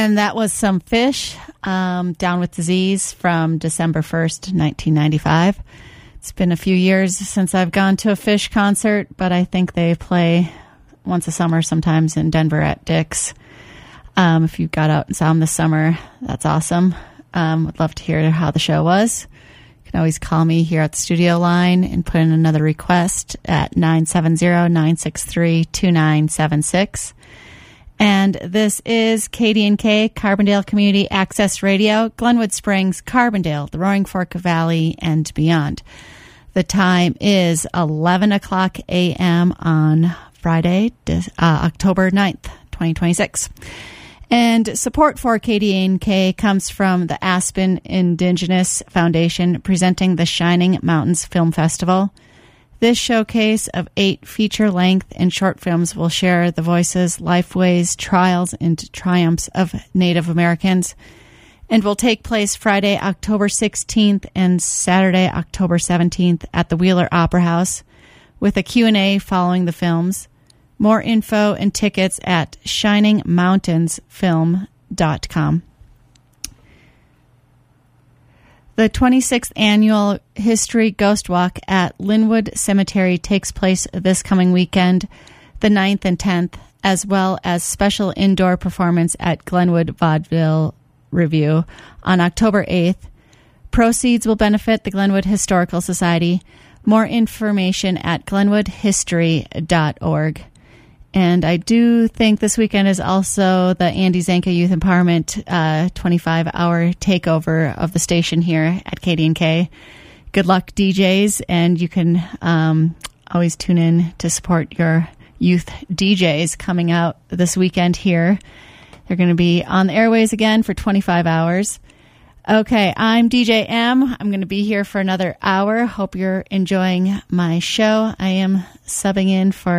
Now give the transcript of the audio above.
And that was some Fish, Down with Disease from December 1st, 1995. It's been a few years since I've gone to a Fish concert, but I think they play once a summer sometimes in Denver at Dick's. If you got out and saw them this summer, that's awesome. Would love to hear how the show was. You can always call me here at the studio line and put in another request at 970-963-2976. And this is KDNK, Carbondale Community Access Radio, Glenwood Springs, Carbondale, the Roaring Fork Valley, and beyond. The time is 11 o'clock a.m. on Friday, October 9th, 2026. And support for KDNK comes from the Aspen Indigenous Foundation presenting the Shining Mountains Film Festival. This showcase of 8 feature-length and short films will share the voices, lifeways, trials, and triumphs of Native Americans and will take place Friday, October 16th and Saturday, October 17th at the Wheeler Opera House with a Q&A following the films. More info and tickets at shiningmountainsfilm.com. The 26th annual History Ghost Walk at Linwood Cemetery takes place this coming weekend, the 9th and 10th, as well as special indoor performance at Glenwood Vaudeville Review on October 8th. Proceeds will benefit the Glenwood Historical Society. More information at glenwoodhistory.org. And I do think this weekend is also the Andy Zanka Youth Empowerment 25-hour takeover of the station here at KDNK. Good luck, DJs, and you can always tune in to support your youth DJs coming out this weekend here. They're going to be on the airways again for 25 hours. Okay, I'm DJ M. I'm going to be here for another hour. Hope you're enjoying my show. I am subbing in for